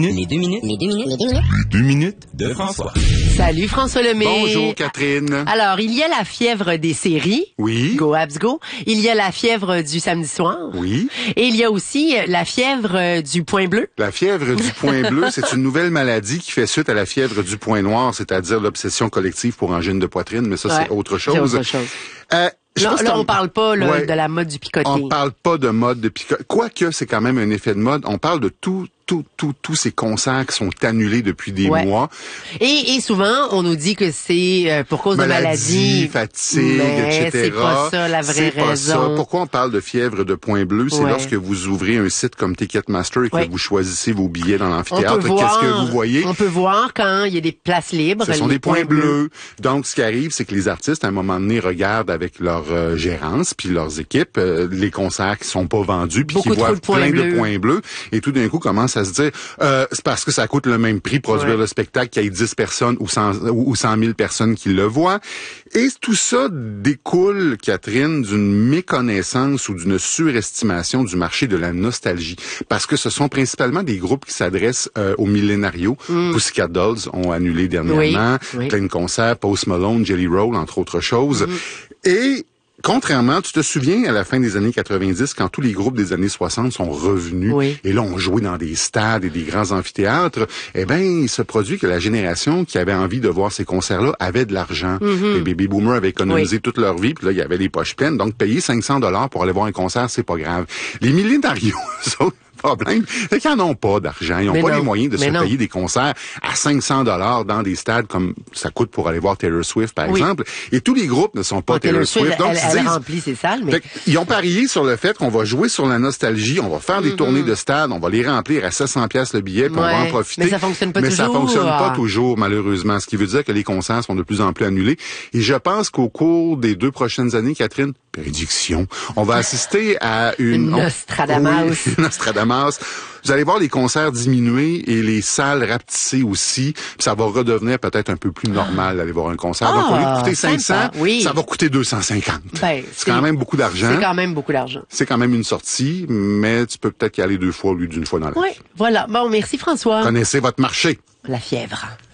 Les 2 minutes. Les 2 minutes. Les 2 minutes. Les 2 minutes de François. Salut François Lemay. Bonjour Catherine. Alors, il y a la fièvre des séries. Oui. Go Habs Go. Il y a la fièvre du samedi soir. Oui. Et il y a aussi la fièvre du point bleu. La fièvre du point bleu, c'est une nouvelle maladie qui fait suite à la fièvre du point noir, c'est-à-dire l'obsession collective pour angine de poitrine, mais ça, Ouais, c'est autre chose. C'est autre chose. Là, on parle pas ouais, de la mode du picoté. On parle pas de mode de picoté. Quoique, c'est quand même un effet de mode. On parle de tous ces concerts qui sont annulés depuis des mois. Et souvent, on nous dit que c'est pour cause de maladies. Fatigue, mais etc. c'est pas ça la vraie raison. Pas ça. Pourquoi on parle de fièvre de point bleu? C'est lorsque vous ouvrez un site comme Ticketmaster et que vous choisissez vos billets dans l'amphithéâtre. Qu'est-ce que vous voyez? On peut voir quand il y a des places libres. Ce sont des points bleus. Donc, ce qui arrive, c'est que les artistes, à un moment donné, regardent avec leur gérance puis leurs équipes les concerts qui sont pas vendus puis qui voient plein de points bleus. Et tout d'un coup, commencent à se dire, c'est parce que ça coûte le même prix produire le spectacle qu'il y ait 10 personnes ou 100 000 personnes qui le voient. Et tout ça découle, Catherine, d'une méconnaissance ou d'une surestimation du marché de la nostalgie. Parce que ce sont principalement des groupes qui s'adressent aux millénarios. Pussycat Dolls ont annulé dernièrement. Plein de concerts, Post Malone, Jelly Roll, entre autres choses. Et contrairement, tu te souviens, à la fin des années 90, quand tous les groupes des années 60 sont revenus, et là, on jouait dans des stades et des grands amphithéâtres, eh ben, il se produit que la génération qui avait envie de voir ces concerts-là avait de l'argent. Les baby boomers avaient économisé toute leur vie, puis là, il y avait les poches pleines. Donc, payer 500 $ pour aller voir un concert, c'est pas grave. Les millénarios, problème, c'est qu'ils n'en ont pas d'argent. Ils n'ont pas les moyens de se payer des concerts à 500 $ dans des stades comme ça coûte pour aller voir Taylor Swift, par exemple. Et tous les groupes ne sont pas Taylor Swift. Donc, elle remplit ses salles, mais... Ils ont parié sur le fait qu'on va jouer sur la nostalgie, on va faire des tournées de stades, on va les remplir à 700 $ le billet, puis on va en profiter. Mais ça fonctionne pas toujours. Mais ça fonctionne pas toujours, malheureusement. Ce qui veut dire que les concerts sont de plus en plus annulés. Et je pense qu'au cours des 2 prochaines années, Catherine, prédiction, on va assister à une Nostradamus. Une Nostradamus. Vous allez voir les concerts diminuer et les salles rapetisser aussi. Puis ça va redevenir peut-être un peu plus normal d'aller voir un concert. Donc, au lieu de coûter 500, ça va coûter 250. Ben, c'est quand même beaucoup d'argent. C'est quand même beaucoup d'argent. C'est quand même une sortie, mais tu peux peut-être y aller 2 fois au lieu d'une fois dans la vie. Oui, voilà. Bon, merci François. Connaissez votre marché. La fièvre.